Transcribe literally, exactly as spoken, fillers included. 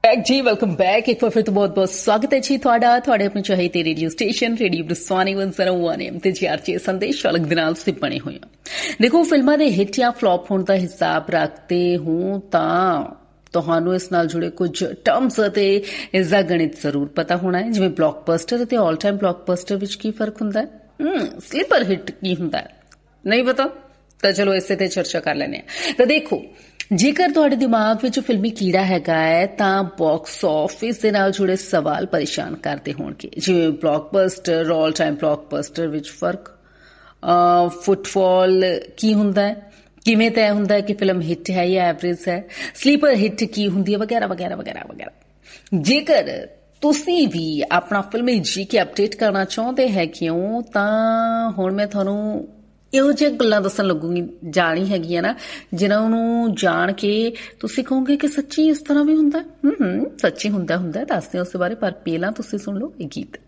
Back जी welcome back एक बार फिर तो बहुत बहुत स्वागत है जी ਤੁਹਾਡਾ ਤੁਹਾਡੇ ਆਪਣੇ ਚਾਹੀਦੇ ਰੇਡੀਓ ਸਟੇਸ਼ਨ ਰੇਡੀਓ ਬਰਸਾਨੀ ਇੱਕ ਸੌ ਇੱਕ ਐਮ ਤੇ ਜੀ ਆਰਚੇ ਸੰਦੇਸ਼ ਵਾਲਕ ਦੇ ਨਾਲ ਸੇ ਬਣੇ ਹੋਏ ਆ। ਦੇਖੋ ਫਿਲਮਾਂ ਦੇ ਹਿੱਟ ਜਾਂ ਫਲॉप ਹੋਣ ਦਾ ਹਿਸਾਬ ਰੱਖਦੇ ਹੋ ਤਾਂ ਤੁਹਾਨੂੰ ਇਸ ਨਾਲ ਜੁੜੇ ਕੁਝ ਟਰਮਸ ਅਤੇ ਇਸ ਦਾ ਗਣਿਤ ਜ਼ਰੂਰ ਪਤਾ ਹੋਣਾ ਹੈ, ਜਿਵੇਂ ਬਲੌਕਬਸਟਰ ਅਤੇ ਆਲ ਟਾਈਮ ਬਲੌਕਬਸਟਰ ਵਿੱਚ ਕੀ ਫਰਕ ਹੁੰਦਾ ਹੈ, ਹਮ ਸਲੀਪਰ ਹਿੱਟ ਕੀ ਹੁੰਦਾ ਹੈ, ਨਹੀਂ ਪਤਾ ਤਾਂ ਚਲੋ ਇਸੇ ਤੇ ਚਰਚਾ ਕਰ ਲੈਂਦੇ ਹਾਂ। ਤਾਂ ਦੇਖੋ ਜੇਕਰ ਤੁਹਾਡੇ ਦਿਮਾਗ ਵਿੱਚ ਫਿਲਮੀ ਕੀੜਾ ਹੈਗਾ ਹੈ ਤਾਂ ਬਾਕਸ ਆਫਿਸ ਦੇ ਨਾਲ ਜੁੜੇ ਸਵਾਲ ਪਰੇਸ਼ਾਨ ਕਰਦੇ ਹੋਣਗੇ, ਜਿਵੇਂ ਬਲੌਕਬਸਟਰ ਆਲ ਟਾਈਮ ਬਲੌਕਬਸਟਰ ਵਿੱਚ ਫਰਕ, ਫੁੱਟਫਾਲ ਕੀ ਹੁੰਦਾ ਹੈ, ਕਿਵੇਂ ਤੈਅ ਹੁੰਦਾ ਹੈ ਕਿ ਫਿਲਮ ਹਿੱਟ ਹੈ ਜਾਂ ਐਵਰੇਜ ਹੈ, ਸਲੀਪਰ ਹਿੱਟ ਕੀ ਹੁੰਦੀ ਹੈ, ਵਗੈਰਾ ਵਗੈਰਾ ਵਗੈਰਾ ਵਗੈਰਾ। ਜੇਕਰ ਤੁਸੀਂ ਵੀ ਆਪਣਾ ਫਿਲਮੀ ਜੀ ਕੇ ਅਪਡੇਟ ਕਰਨਾ ਚਾਹੁੰਦੇ ਹੈਗੇ ਹੋ ਤਾਂ ਹੁਣ ਮੈਂ ਤੁਹਾਨੂੰ ਇਹੋ ਜਿਹੀਆਂ ਗੱਲਾਂ ਦੱਸਣ ਲੱਗੂਗੀ ਜਾਣੀ ਹੈਗੀਆਂ ਨਾ ਜਿਨ੍ਹਾਂ ਨੂੰ ਜਾਣ ਕੇ ਤੁਸੀਂ ਕਹੋਗੇ ਕਿ ਸੱਚੀ ਇਸ ਤਰ੍ਹਾਂ ਵੀ ਹੁੰਦਾ। ਹਮ ਹਮ ਸੱਚੀ ਹੁੰਦਾ ਹੁੰਦਾ ਦੱਸਦੇ ਉਸ ਬਾਰੇ, ਪਰ ਪਹਿਲਾਂ ਤੁਸੀਂ ਸੁਣ ਲਓ ਇਹ ਗੀਤ।